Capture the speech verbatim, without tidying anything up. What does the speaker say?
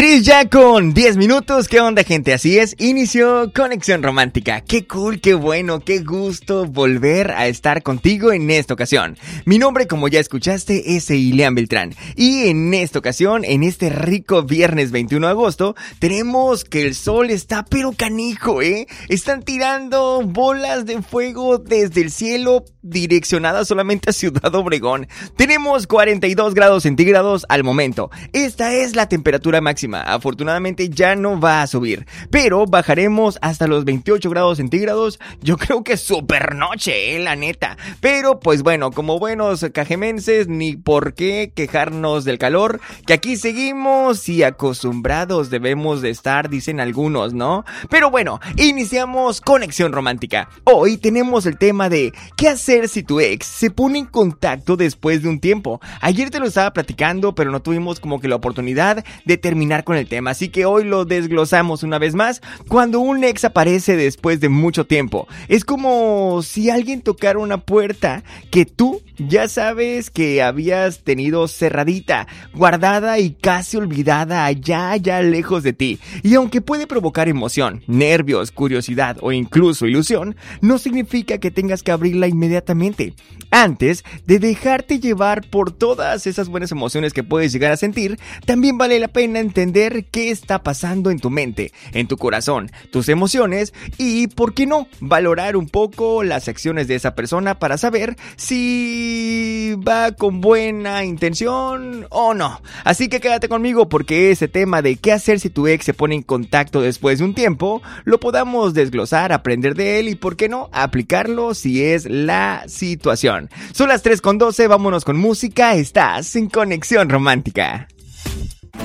tres ya con diez minutos. ¿Qué onda, gente? Así es, inició Conexión Romántica. Qué cool, qué bueno, qué gusto volver a estar contigo en esta ocasión. Mi nombre, como ya escuchaste, es Ileán Beltrán. Y en esta ocasión, en este rico viernes veintiuno de agosto, tenemos que el sol está pero canijo, ¿eh? Están tirando bolas de fuego desde el cielo direccionadas solamente a Ciudad Obregón. Tenemos cuarenta y dos grados centígrados al momento. Esta es la temperatura máxima. Afortunadamente ya no va a subir, pero bajaremos hasta los veintiocho grados centígrados. Yo creo que es super noche, eh, la neta. Pero pues bueno, como buenos cajemenses, ni por qué quejarnos del calor, que aquí seguimos y acostumbrados debemos de estar, dicen algunos, ¿no? Pero bueno, iniciamos Conexión Romántica. Hoy tenemos el tema de ¿qué hacer si tu ex se pone en contacto después de un tiempo? Ayer te lo estaba platicando, pero no tuvimos como que la oportunidad de terminar con el tema, así que hoy lo desglosamos una vez más. Cuando un ex aparece después de mucho tiempo, es como si alguien tocara una puerta que tú ya sabes que habías tenido cerradita, guardada y casi olvidada allá, allá lejos de ti. Y aunque puede provocar emoción, nervios, curiosidad o incluso ilusión, no significa que tengas que abrirla inmediatamente. Antes de dejarte llevar por todas esas buenas emociones que puedes llegar a sentir, también vale la pena entender qué está pasando en tu mente, en tu corazón, tus emociones y, ¿por qué no?, valorar un poco las acciones de esa persona para saber si va con buena intención o no. Así que quédate conmigo porque ese tema de qué hacer si tu ex se pone en contacto después de un tiempo, lo podamos desglosar, aprender de él y, ¿por qué no?, aplicarlo si es la situación. Son las tres con doce, vámonos con música, estás en Conexión Romántica.